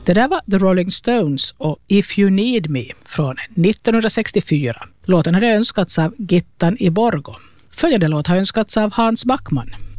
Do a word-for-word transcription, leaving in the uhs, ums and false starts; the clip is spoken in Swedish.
Det där var The Rolling Stones och If You Need Me från nittonhundrasextiofyra. Låten hade önskats av Gittan i Borgo. Följande låt har önskats av Hans Backman.